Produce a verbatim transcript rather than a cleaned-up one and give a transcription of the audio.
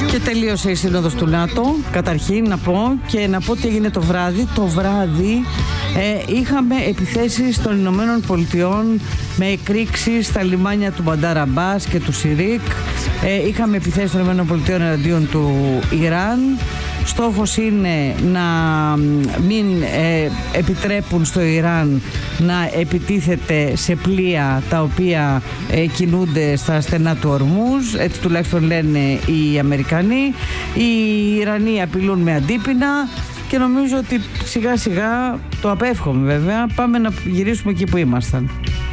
Και τελείωσε η σύνοδος του ΝΑΤΟ, καταρχήν να πω, και να πω τι έγινε το βράδυ. Το βράδυ ε, είχαμε επιθέσεις των Ηνωμένων Πολιτειών με εκρήξεις στα λιμάνια του Μπαντάρ Αμπάς και του Σιρίκ. Ε, είχαμε επιθέσεις των Ηνωμένων Πολιτειών εναντίον του Ιράν. Στόχος είναι να μην ε, επιτρέπουν στο Ιράν να επιτίθεται σε πλοία τα οποία ε, κινούνται στα στενά του Ορμούζ, έτσι τουλάχιστον λένε οι Αμερικανοί. Οι Ιρανοί απειλούν με αντίπεινα και νομίζω ότι σιγά σιγά, το απέφχομαι βέβαια, πάμε να γυρίσουμε εκεί που ήμασταν.